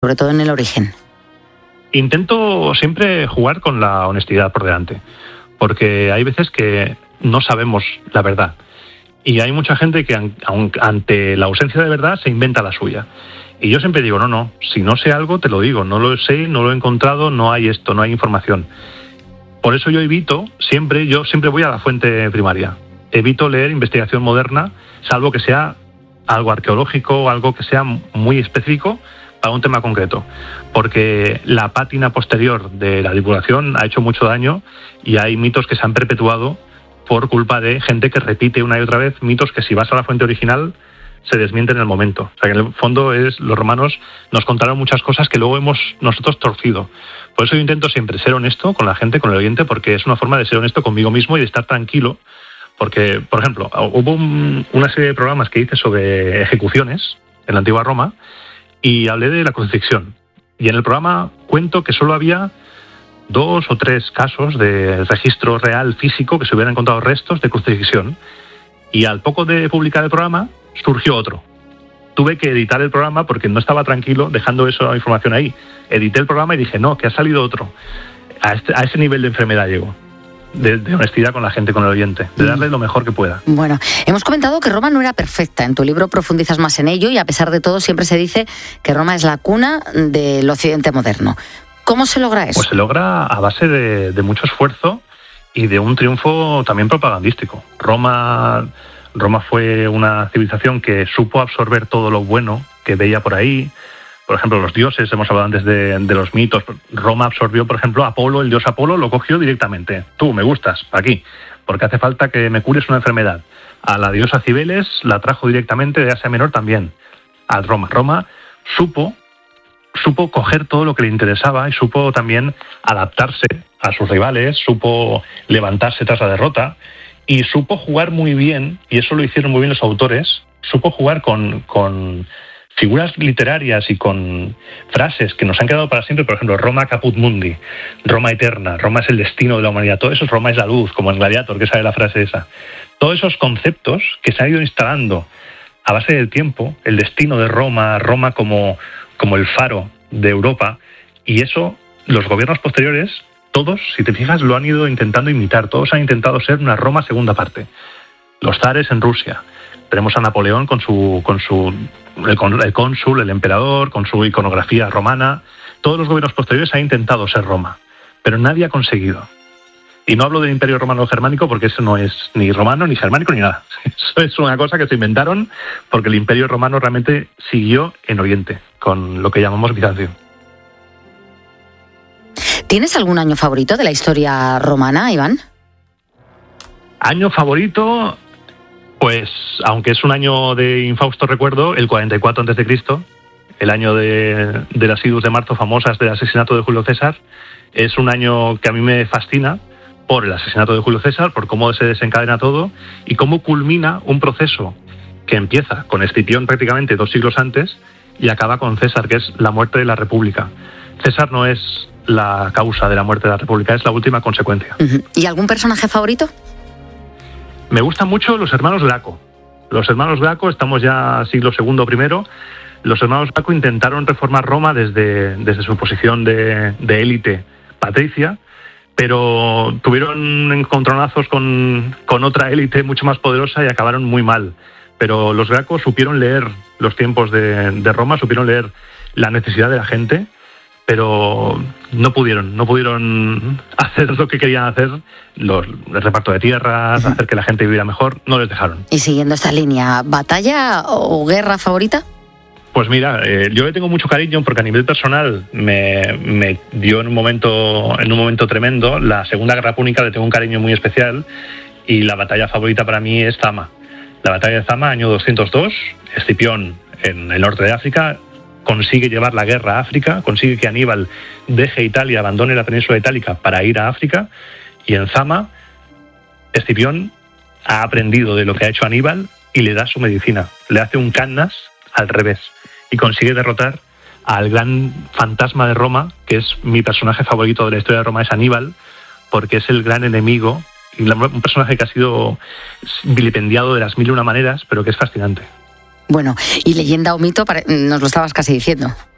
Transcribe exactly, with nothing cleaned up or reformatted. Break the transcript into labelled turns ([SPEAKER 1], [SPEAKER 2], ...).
[SPEAKER 1] sobre todo en el origen?
[SPEAKER 2] Intento siempre jugar con la honestidad por delante, porque hay veces que no sabemos la verdad. Y hay mucha gente que ante la ausencia de verdad se inventa la suya. Y yo siempre digo, no, no, si no sé algo te lo digo, no lo sé, no lo he encontrado, no hay esto, no hay información. Por eso yo evito, siempre, yo siempre voy a la fuente primaria. Evito leer investigación moderna, salvo que sea algo arqueológico, algo que sea muy específico para un tema concreto. Porque la pátina posterior de la divulgación ha hecho mucho daño y hay mitos que se han perpetuado por culpa de gente que repite una y otra vez mitos que si vas a la fuente original se desmienten en el momento. O sea que en el fondo es los romanos nos contaron muchas cosas que luego hemos nosotros torcido. Por eso yo intento siempre ser honesto con la gente, con el oyente, porque es una forma de ser honesto conmigo mismo y de estar tranquilo. Porque, por ejemplo, hubo un, una serie de programas que hice sobre ejecuciones en la antigua Roma y hablé de la crucifixión. Y en el programa cuento que solo había dos o tres casos de registro real físico que se hubieran encontrado restos de crucifixión. Y al poco de publicar el programa, surgió otro. Tuve que editar el programa porque no estaba tranquilo dejando esa información ahí. Edité el programa y dije, no, que ha salido otro. A, este, a ese nivel de enfermedad llego. De, de honestidad con la gente, con el oyente, de darle lo mejor que pueda.
[SPEAKER 1] Bueno, hemos comentado que Roma no era perfecta. En tu libro profundizas más en ello y a pesar de todo siempre se dice que Roma es la cuna del occidente moderno. ¿Cómo se logra eso?
[SPEAKER 2] Pues se logra a base de, de mucho esfuerzo y de un triunfo también propagandístico. Roma, Roma fue una civilización que supo absorber todo lo bueno que veía por ahí. Por ejemplo, los dioses, hemos hablado antes de, de los mitos. Roma absorbió, por ejemplo, Apolo, el dios Apolo, lo cogió directamente. Tú, me gustas, aquí, porque hace falta que me cures una enfermedad. A la diosa Cibeles la trajo directamente de Asia Menor también, a Roma. Roma supo, supo coger todo lo que le interesaba y supo también adaptarse a sus rivales, supo levantarse tras la derrota y supo jugar muy bien, y eso lo hicieron muy bien los autores, supo jugar con... con figuras literarias y con frases que nos han quedado para siempre, por ejemplo, Roma caput mundi, Roma eterna, Roma es el destino de la humanidad, todo eso es Roma es la luz, como en Gladiator, que sabe la frase esa. Todos esos conceptos que se han ido instalando a base del tiempo, el destino de Roma, Roma como, como el faro de Europa, y eso los gobiernos posteriores, todos, si te fijas, lo han ido intentando imitar, todos han intentado ser una Roma segunda parte. Los zares en Rusia, tenemos a Napoleón con su con su el, el cónsul, el emperador, con su iconografía romana. Todos los gobiernos posteriores han intentado ser Roma, pero nadie ha conseguido. Y no hablo del Imperio Romano Germánico porque eso no es ni romano, ni germánico, ni nada. Eso es una cosa que se inventaron porque el Imperio Romano realmente siguió en Oriente, con lo que llamamos Bizancio.
[SPEAKER 1] ¿Tienes algún año favorito de la historia romana, Iván?
[SPEAKER 2] Año favorito... Pues, aunque es un año de infausto recuerdo, el cuarenta y cuatro antes de Cristo, el año de, de las idus de marzo famosas del asesinato de Julio César, es un año que a mí me fascina por el asesinato de Julio César, por cómo se desencadena todo y cómo culmina un proceso que empieza con Escipión prácticamente dos siglos antes y acaba con César, que es la muerte de la República. César no es la causa de la muerte de la República, es la última consecuencia.
[SPEAKER 1] Uh-huh. ¿Y algún personaje favorito?
[SPEAKER 2] Me gustan mucho los hermanos Graco. Los hermanos Graco, estamos ya siglo segundo primero, los hermanos Graco intentaron reformar Roma desde, desde su posición de, de élite patricia, pero tuvieron encontronazos con, con otra élite mucho más poderosa y acabaron muy mal. Pero los Graco supieron leer los tiempos de, de Roma, supieron leer la necesidad de la gente, pero no pudieron, no pudieron hacer lo que querían hacer, los, el reparto de tierras, hacer que la gente viviera mejor, no les dejaron.
[SPEAKER 1] Y siguiendo esta línea, ¿batalla o guerra favorita?
[SPEAKER 2] Pues mira, eh, yo le tengo mucho cariño porque a nivel personal me, me dio en un momento en un momento tremendo. La Segunda Guerra Púnica le tengo un cariño muy especial y la batalla favorita para mí es Zama. La batalla de Zama, año doscientos dos, Escipión en el norte de África consigue llevar la guerra a África, consigue que Aníbal deje Italia, abandone la península itálica para ir a África, y en Zama Escipión ha aprendido de lo que ha hecho Aníbal y le da su medicina, le hace un cannas al revés y consigue derrotar al gran fantasma de Roma, que es mi personaje favorito de la historia de Roma, es Aníbal, porque es el gran enemigo y un personaje que ha sido vilipendiado de las mil y una maneras, pero que es fascinante.
[SPEAKER 1] Bueno, y leyenda o mito, nos lo estabas casi diciendo.